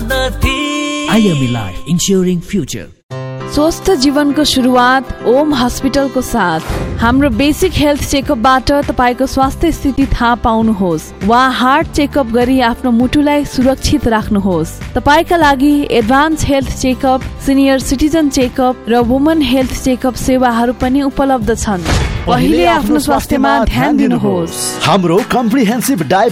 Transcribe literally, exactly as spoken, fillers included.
उन्नति। IME life इन्स्योरिङ future. स्वस्थ जीवनको सुरुवात ओम हस्पिटलको साथ। हाम्रो बेसिक हेल्थ चेकअपबाट तपाईँको स्वास्थ्य स्थिति थाहा पाउनुहोस् वा हार्ट चेकअप गरी आफ्नो मुटुलाई सुरक्षित राख्नुहोस्। तपाईँका लागि advance health checkup, senior citizen checkup र वुमन हेल्थ चेकअप सेवाहरू पनि उपलब्ध छन्। पहिले आफ्नो स्वास्थ्यमा ध्यान दिनुहोस्। हाम्रो कम्प्रिहेन्सिभ